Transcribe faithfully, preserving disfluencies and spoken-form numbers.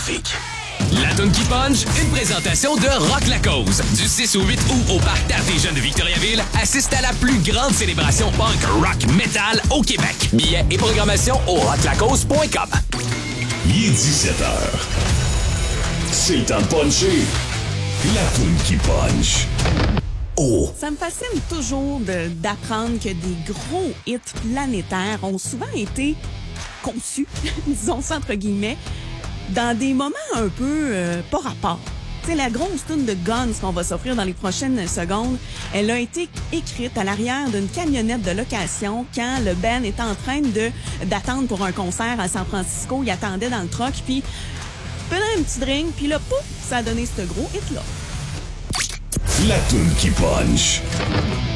trafic. La toune qui punch, une présentation de Rock La Cause. Du six au huit août au Parc d'Art des Jeunes de Victoriaville, assiste à la plus grande célébration punk, rock, metal au Québec. Billets et programmation au rock la cause point com. Il est dix-sept heures. C'est le temps de puncher. La toune qui punch. Oh! Ça me fascine toujours de- d'apprendre que des gros hits planétaires ont souvent été conçus, disons ça entre guillemets, dans des moments un peu euh, pas rapport. Tu sais, la grosse tune de Guns qu'on va s'offrir dans les prochaines secondes, elle a été écrite à l'arrière d'une camionnette de location quand le band était en train de d'attendre pour un concert à San Francisco. Il attendait dans le truck, puis prenait un petit drink, puis là, pouf, ça a donné ce gros hit-là. La toune qui punch.